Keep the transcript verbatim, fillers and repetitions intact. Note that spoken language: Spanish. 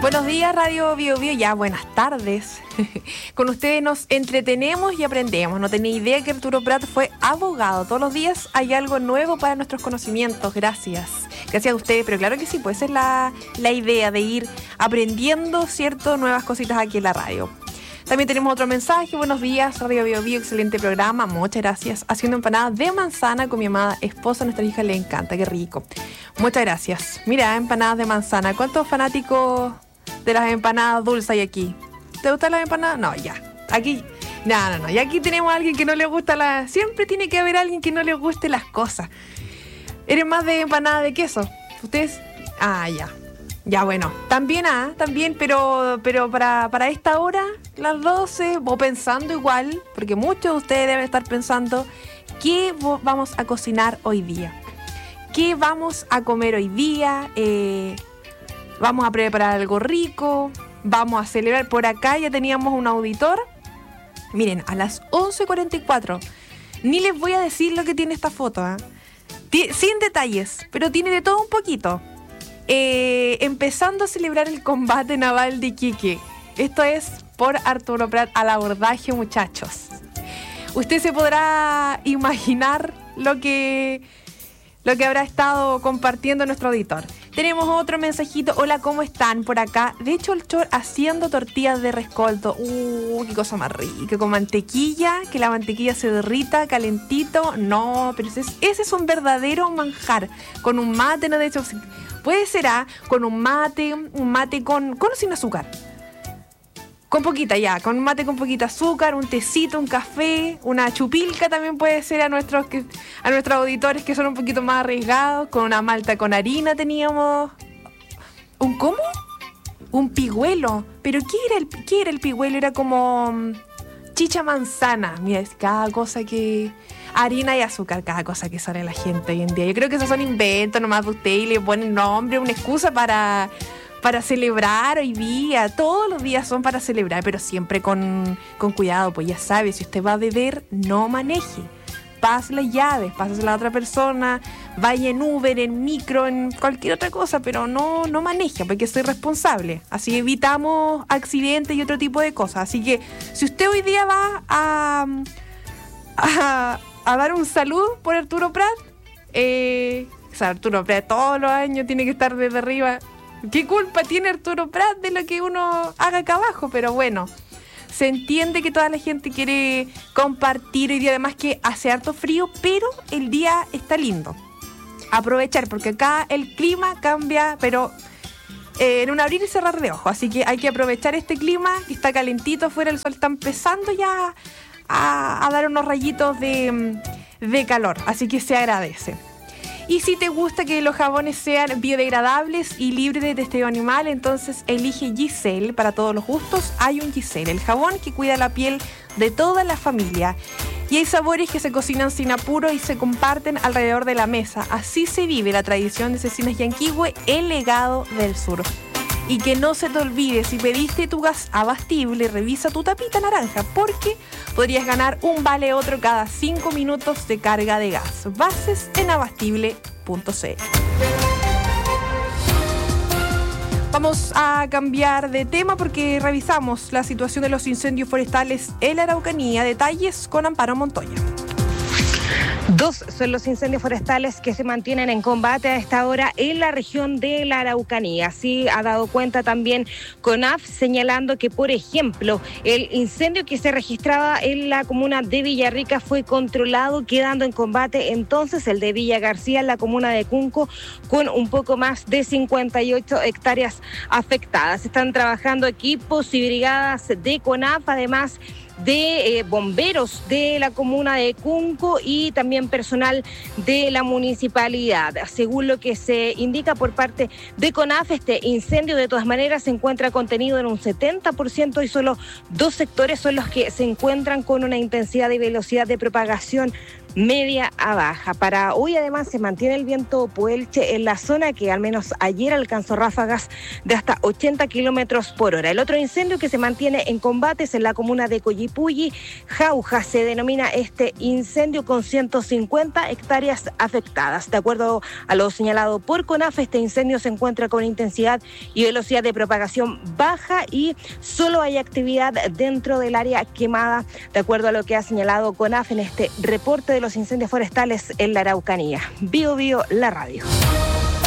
Buenos días, Radio Bio Bio. Ya, buenas tardes. Con ustedes nos entretenemos y aprendemos. No tenía idea que Arturo Prat fue abogado. Todos los días hay algo nuevo para nuestros conocimientos. Gracias. Gracias a ustedes. Pero claro que sí, pues esa es la, la idea de ir aprendiendo, ¿cierto? Nuevas cositas aquí en la radio. También tenemos otro mensaje. Buenos días, Radio Bio Bio. Excelente programa. Muchas gracias. Haciendo empanadas de manzana con mi amada esposa. A nuestra hija le encanta. Qué rico. Muchas gracias. Mira, empanadas de manzana. ¿Cuántos fanáticos de las empanadas dulces hay aquí? ¿Te gustan las empanadas? No, ya. Aquí, no, no, no. Y aquí tenemos a alguien que no le gusta la... Siempre tiene que haber alguien que no le guste las cosas. ¿Eres más de empanada de queso? ¿Ustedes? Ah, ya. Ya, bueno. También, ah, también, pero, pero para, para esta hora, las doce, o pensando igual, porque muchos de ustedes deben estar pensando, ¿qué vamos a cocinar hoy día? ¿Qué vamos a comer hoy día? Eh... Vamos a preparar algo rico, vamos a celebrar. Por acá ya teníamos un auditor. Miren, a las once cuarenta y cuatro. Ni les voy a decir lo que tiene esta foto, ¿eh? T- sin detalles, pero tiene de todo un poquito. Eh, empezando a celebrar el combate naval de Iquique. Esto es por Arturo Prat al abordaje, muchachos. Usted se podrá imaginar lo que... lo que habrá estado compartiendo nuestro auditor. Tenemos otro mensajito. Hola, ¿cómo están por acá? De hecho, el Chor haciendo tortillas de rescoldo. Uh, qué cosa más rica. Con mantequilla, que la mantequilla se derrita, calentito. No, pero ese es, ese es un verdadero manjar. Con un mate, no de hecho. Puede ser, ¿ah? Con un mate, un mate con, con o sin azúcar. Con poquita ya, con mate con poquita azúcar, un tecito, un café, una chupilca también puede ser a nuestros que, a nuestros auditores que son un poquito más arriesgados. Con una malta con harina teníamos... ¿Un cómo? Un pigüelo. ¿Pero qué era el, qué era el pigüelo? Era como um, chicha manzana. Mira, es cada cosa que... Harina y azúcar, cada cosa que sale la gente hoy en día. Yo creo que esos son inventos nomás de usted y le ponen nombre, una excusa para... para celebrar hoy día. Todos los días son para celebrar, pero siempre con, con cuidado, pues ya sabe, si usted va a beber, no maneje. Pase las llaves, pásese a la otra persona, vaya en Uber, en micro, en cualquier otra cosa, pero no, no maneje, porque soy responsable. Así evitamos accidentes y otro tipo de cosas. Así que si usted hoy día va a, a, a dar un saludo por Arturo Prat, eh, o sea, Arturo Prat todos los años tiene que estar desde arriba. ¿Qué culpa tiene Arturo Prat de lo que uno haga acá abajo? Pero bueno, se entiende que toda la gente quiere compartir hoy día, además que hace harto frío, pero el día está lindo. Aprovechar, porque acá el clima cambia, pero eh, en un abrir y cerrar de ojos. Así que hay que aprovechar este clima, que está calentito afuera, el sol está empezando ya a, a dar unos rayitos de, de calor, así que se agradece. Y si te gusta que los jabones sean biodegradables y libres de testeo animal, entonces elige Giselle. Para todos los gustos hay un Giselle, el jabón que cuida la piel de toda la familia. Y hay sabores que se cocinan sin apuro y se comparten alrededor de la mesa. Así se vive la tradición de Cecinas Yanquihue, el legado del sur. Y que no se te olvide, si pediste tu gas Abastible, revisa tu tapita naranja, porque podrías ganar un vale otro cada cinco minutos de carga de gas. Bases en abastible punto c l. Vamos a cambiar de tema porque revisamos la situación de los incendios forestales en la Araucanía. Detalles con Amparo Montoya. Dos son los incendios forestales que se mantienen en combate a esta hora en la región de la Araucanía. Así ha dado cuenta también CONAF, señalando que, por ejemplo, el incendio que se registraba en la comuna de Villarrica fue controlado, quedando en combate entonces el de Villa García en la comuna de Cunco, con un poco más de cincuenta y ocho hectáreas afectadas. Están trabajando equipos y brigadas de CONAF, además de eh, bomberos de la comuna de Cunco y también personal de la municipalidad. Según lo que se indica por parte de CONAF, este incendio de todas maneras se encuentra contenido en un setenta por ciento y solo dos sectores son los que se encuentran con una intensidad y velocidad de propagación media a baja. Para hoy además se mantiene el viento puelche en la zona que al menos ayer alcanzó ráfagas de hasta ochenta kilómetros por hora. El otro incendio que se mantiene en combate es en la comuna de Collipulli. Jauja se denomina este incendio, con ciento cincuenta hectáreas afectadas. De acuerdo a lo señalado por CONAF, este incendio se encuentra con intensidad y velocidad de propagación baja y solo hay actividad dentro del área quemada, de acuerdo a lo que ha señalado CONAF en este reporte de los incendios forestales en la Araucanía. Bio Bio, la radio.